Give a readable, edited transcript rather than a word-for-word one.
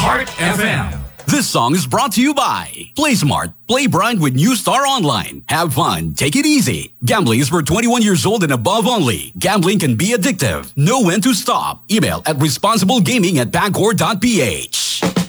Heart FM. This song is brought to you by Play Smart. Play Bright with New Star Online. Have fun. Take it easy. Gambling is for 21 years old and above only. Gambling can be addictive. Know when to stop. Email at responsiblegaming@bancor.ph.